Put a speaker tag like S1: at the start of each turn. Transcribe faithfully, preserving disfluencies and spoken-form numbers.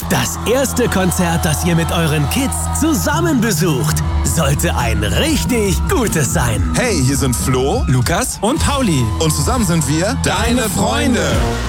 S1: Das erste Konzert, das ihr mit euren Kids zusammen besucht, sollte ein richtig gutes sein.
S2: Hey, hier sind Flo,
S3: Lukas und Pauli.
S2: und zusammen sind wir
S3: Deine Freunde.